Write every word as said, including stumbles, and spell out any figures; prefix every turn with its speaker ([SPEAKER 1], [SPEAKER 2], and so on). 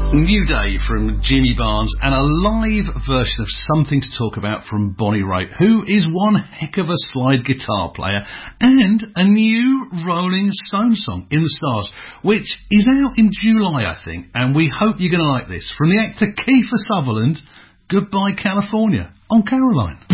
[SPEAKER 1] New Day from Jimmy Barnes and a live version of Something to Talk About from Bonnie Raitt, who is one heck of a slide guitar player, and a new Rolling Stones song, In the Stars, which is out in July, I think, and we hope you're going to like this. From the actor Kiefer Sutherland, Goodbye California, on Caroline.